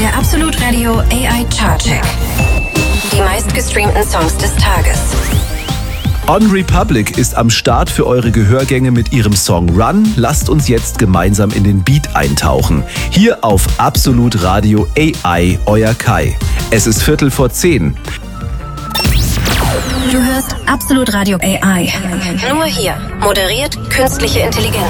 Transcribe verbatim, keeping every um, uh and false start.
Der Absolut Radio A I Chartcheck. Die meistgestreamten Songs des Tages. On Republic ist am Start für eure Gehörgänge mit ihrem Song Run. Lasst uns jetzt gemeinsam in den Beat eintauchen. Hier auf Absolut Radio A I, euer Kai. Es ist Viertel vor zehn. Du hörst Absolut Radio A I. Nur hier. Moderiert künstliche Intelligenz.